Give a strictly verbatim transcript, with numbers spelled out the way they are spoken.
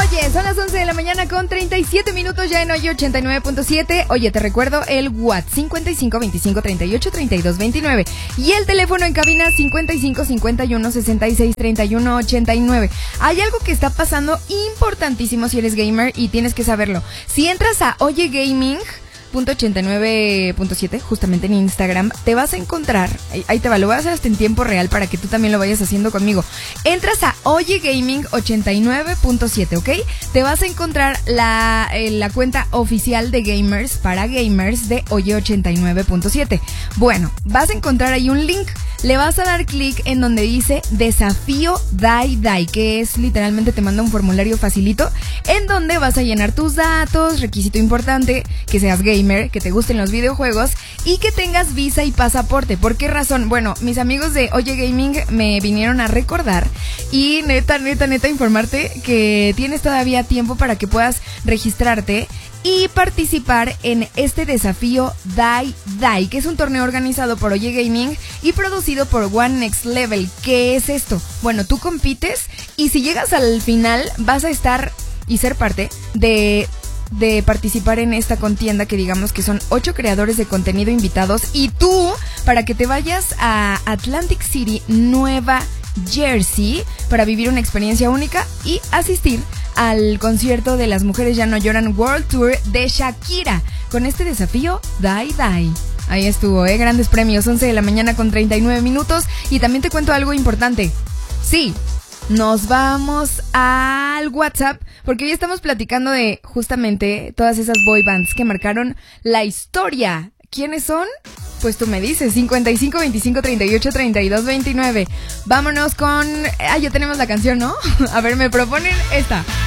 Oye, son las once de la mañana con treinta y siete minutos ya en Oye ochenta y nueve punto siete. Oye, te recuerdo el WhatsApp cincuenta y cinco veinticinco treinta y ocho treinta y dos veintinueve y el teléfono en cabina cincuenta y cinco cincuenta y uno sesenta y seis treinta y uno ochenta y nueve. Hay algo que está pasando importantísimo si eres gamer y tienes que saberlo. Si entras a Oye Gaming punto ochenta y nueve punto siete, justamente en Instagram, te vas a encontrar, ahí, ahí te va, lo voy a hacer hasta en tiempo real para que tú también lo vayas haciendo conmigo. Entras a Oye Gaming ochenta y nueve punto siete, ¿ok? Te vas a encontrar la, eh, la cuenta oficial de gamers para gamers de Oye ochenta y nueve punto siete. Bueno, vas a encontrar ahí un link. Le vas a dar clic en donde dice Desafío Dai Dai, que es literalmente te manda un formulario facilito en donde vas a llenar tus datos, requisito importante, que seas gamer, que te gusten los videojuegos y que tengas visa y pasaporte. ¿Por qué razón? Bueno, mis amigos de Oye Gaming me vinieron a recordar y neta, neta, neta informarte que tienes todavía tiempo para que puedas registrarte y participar en este desafío Dai Dai, que es un torneo organizado por Oye Gaming y producido por One Next Level. ¿Qué es esto? Bueno, tú compites y si llegas al final vas a estar y ser parte de... de participar en esta contienda, que digamos que son ocho creadores de contenido invitados, y tú, para que te vayas a Atlantic City, Nueva Jersey, para vivir una experiencia única y asistir al concierto de Las Mujeres Ya No Lloran World Tour de Shakira, con este desafío Dai Dai. Ahí estuvo, ¿eh? Grandes premios, once de la mañana con treinta y nueve minutos. Y también te cuento algo importante. Sí, nos vamos al WhatsApp, porque hoy estamos platicando de justamente todas esas boy bands que marcaron la historia. ¿Quiénes son? Pues tú me dices, cincuenta y cinco veinticinco treinta y ocho treinta y dos veintinueve. Vámonos con... Ah, ya tenemos la canción, ¿no? A ver, me proponen esta.